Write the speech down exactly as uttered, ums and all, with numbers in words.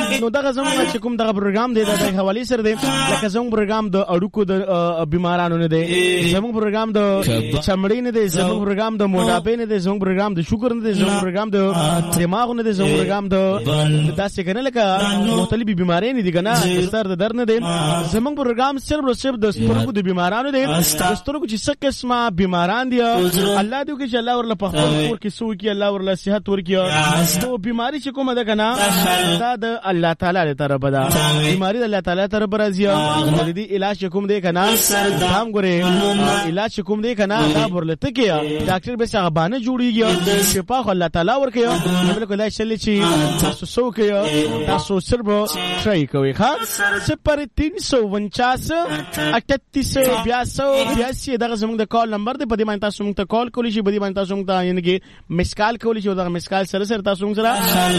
نو دغه زموږ چې کوم دغه پروګرام دی د حواله سره دی لکه زموږ پروګرام د اړوکو د بیمارانو نه دی زموږ پروګرام د چمړې نه دی زموږ پروګرام د موټاپې نه دی زموږ پروګرام د شوګر نه دی زموږ پروګرام د دماغ نه دی زموږ پروګرام د داسې کنه لکه مختلفي بیمارۍ نه دي کنه سر د درد نه دی زموږ پروګرام صرف او صرف د سترګو د بیمارانو دی د سترګو چې څه قسمه بیماران دي الله دې وکړي چې الله ورله په خپل کور کې سو کې الله ورله صحت ورکړي نو بیماری چې کومه ده کنه دا د الله تعالی له طرفه ده بیماری د الله تعالی طرف راځي د دې علاج کوم دی کنه هم ګوره علاج کوم دی کنه دا ورلته کې ډاکټر به څنګه باندې جوړیږي شفا خو الله تعالی ورکړي بالکل دا شل چې تاسو سو کې تاسو صرف ټرای کوئ ښا صفر تین سو انچاس اٹھتیس بیاسو بیاسی دغه زموږ د کال نمبر دی په دې باندې تاسو موږ ته کال کولی شئ په دې باندې تاسو موږ ته یعنی کې مس کال کولی شئ دغه مس کال سره سره تاسو موږ سره